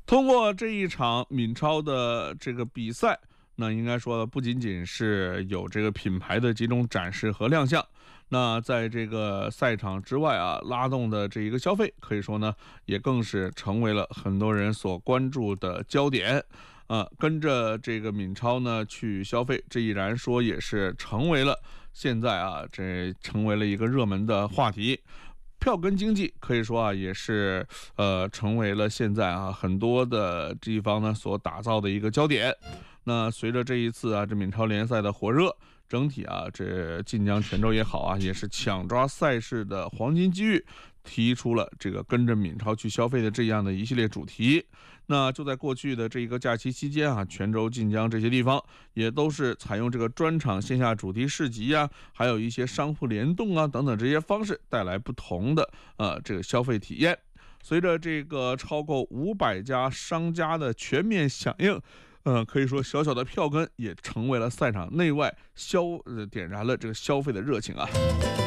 通过这一场闽超的这个比赛，那应该说不仅仅是有这个品牌的几种展示和亮相，那在这个赛场之外啊，拉动的这一个消费，可以说呢，也更是成为了很多人所关注的焦点。跟着这个闽超呢去消费，这已然说也是成为了现在啊，这成为了一个热门的话题。票根经济可以说啊，也是成为了现在啊很多的地方呢所打造的一个焦点。那随着这一次啊这闽超联赛的火热，整体啊这晋江泉州也好啊，也是抢抓赛事的黄金机遇，提出了这个跟着闽超去消费的这样的一系列主题。那就在过去的这一个假期期间啊，泉州、晋江这些地方也都是采用这个专场线下主题市集啊，还有一些商铺联动啊等等这些方式，带来不同的这个消费体验。随着这个超过500家商家的全面响应，可以说小小的票根也成为了赛场内外点燃了这个消费的热情啊。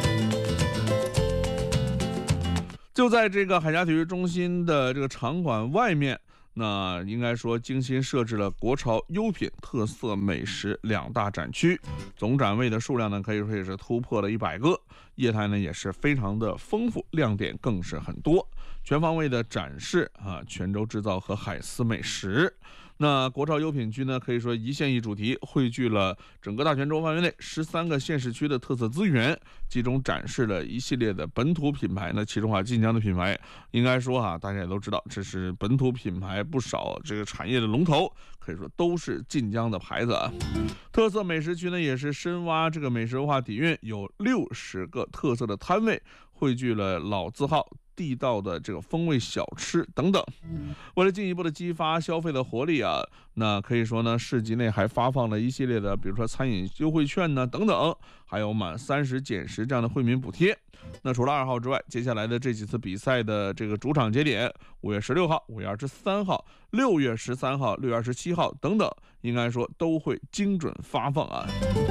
就在这个海峡体育中心的这个场馆外面，那应该说精心设置了国潮优品、特色美食2大展区，总展位的数量呢可以说也是突破了100个，业态呢也是非常的丰富，亮点更是很多，全方位的展示泉州制造和海丝美食。那国潮优品区呢，可以说一线一主题，汇聚了整个大泉州范围内13个县市区的特色资源，集中展示了一系列的本土品牌呢。其中晋江的品牌，应该说大家也都知道，这是本土品牌不少这个产业的龙头，可以说都是晋江的牌子啊。特色美食区呢，也是深挖这个美食文化底蕴，有60个特色的摊位，汇聚了老字号、地道的这个风味小吃等等。为了进一步的激发消费的活力啊，那可以说呢，市集内还发放了一系列的，比如说餐饮优惠券呢等等，还有满30减10这样的惠民补贴。那除了2号之外，接下来的这几次比赛的这个主场节点，5月16号、5月23号、6月13号、6月27号等等，应该说都会精准发放啊。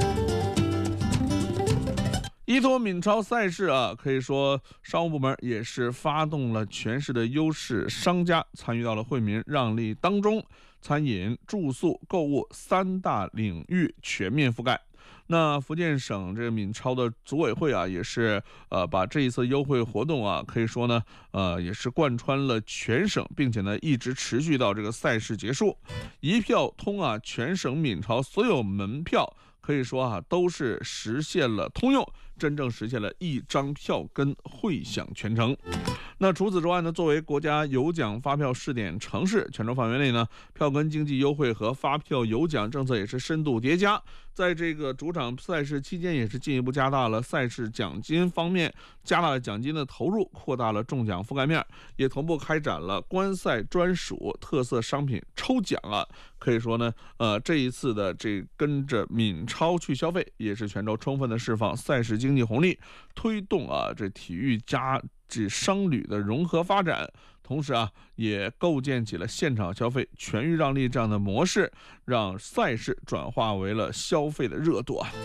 依托闽超赛事啊，可以说商务部门也是发动了全市的优势商家参与到了惠民让利当中，餐饮、住宿、购物3大领域全面覆盖。那福建省这个闽超的组委会啊，也是把这一次优惠活动啊，可以说呢也是贯穿了全省，并且呢一直持续到这个赛事结束，一票通啊，全省闽超所有门票可以说都是实现了通用，真正实现了一张票根惠享全程。那除此之外呢，作为国家有奖发票试点城市，泉州范围内呢，票根经济优惠和发票有奖政策也是深度叠加，在这个主场赛事期间也是进一步加大了赛事奖金方面，加大了奖金的投入，扩大了中奖覆盖面，也同步开展了观赛专属特色商品抽奖啊。可以说呢，这一次的这跟着闽超去消费，也是泉州充分的释放赛事经济红利，推动这体育加这商旅的融合发展，同时也构建起了现场消费全域让利这样的模式，让赛事转化为了消费的热度啊。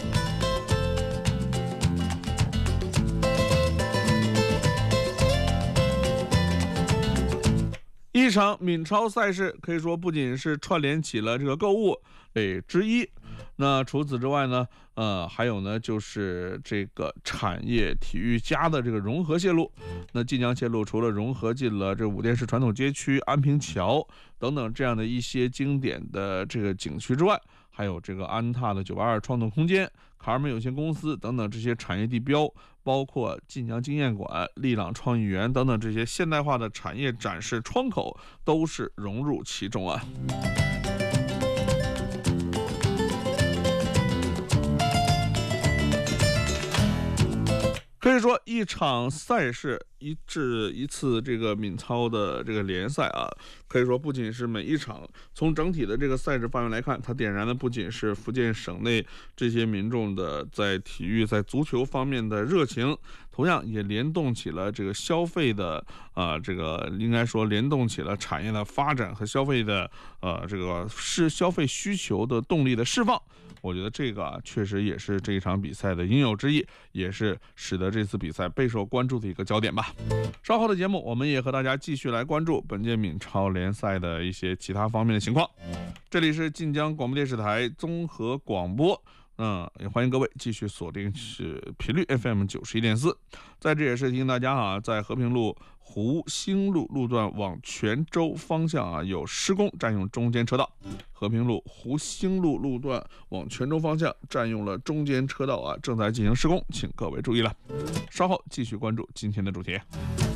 一场闽超赛事可以说不仅是串联起了这个购物之一，那除此之外呢，还有呢就是这个产业体育加的这个融合线路。那晋江线路除了融合进了这武殿市传统街区、安平桥等等这样的一些经典的这个景区之外，还有这个安踏的982创动空间、卡尔美有限公司等等这些产业地标，包括晋江经验馆、利朗创意园等等这些现代化的产业展示窗口都是融入其中啊。可以说一场赛事一次这个闽超的这个联赛啊，可以说不仅是每一场，从整体的这个赛事范围来看，它点燃的不仅是福建省内这些民众的在体育在足球方面的热情， 同样也联动起了这个消费的这个应该说联动起了产业的发展和消费的这个是消费需求的动力的释放。我觉得这个确实也是这一场比赛的应有之义，也是使得这次比赛备受关注的一个焦点吧。稍后的节目，我们也和大家继续来关注本届闽超联赛的一些其他方面的情况。这里是晋江广播电视台综合广播。也欢迎各位继续锁定是频率 FM 91.4，在这也是提醒大家在和平路湖兴路路段往泉州方向有施工，占用中间车道。和平路湖兴路路段往泉州方向占用了中间车道正在进行施工，请各位注意了。稍后继续关注今天的主题。